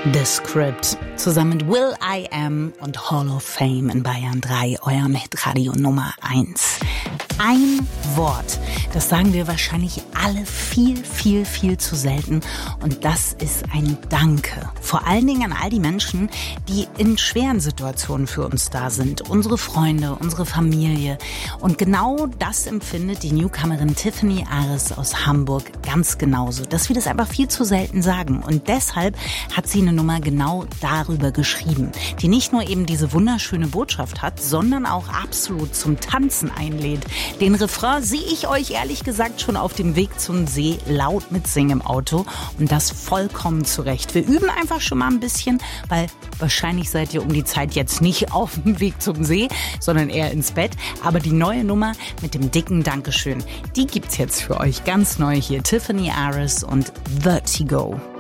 The Script zusammen mit will.i.am und Hall of Fame in Bayern 3, euer Hitradio Nummer 1. Ein Wort, das sagen wir wahrscheinlich alle viel, viel, viel zu selten. Und das ist ein Danke. Vor allen Dingen an all die Menschen, die in schweren Situationen für uns da sind. Unsere Freunde, unsere Familie. Und genau das empfindet die Newcomerin Tiffany Ares aus Hamburg ganz genauso. Dass wir das einfach viel zu selten sagen. Und deshalb hat sie eine Nummer genau darüber geschrieben. Die nicht nur eben diese wunderschöne Botschaft hat, sondern auch absolut zum Tanzen einlädt. Den Refrain sehe ich euch ehrlich gesagt schon auf dem Weg zum See laut mitsingen im Auto und das vollkommen zurecht. Wir üben einfach schon mal ein bisschen, weil wahrscheinlich seid ihr um die Zeit jetzt nicht auf dem Weg zum See, sondern eher ins Bett. Aber die neue Nummer mit dem dicken Dankeschön, die gibt's jetzt für euch ganz neu hier. Tiffany Ares und Vertigo.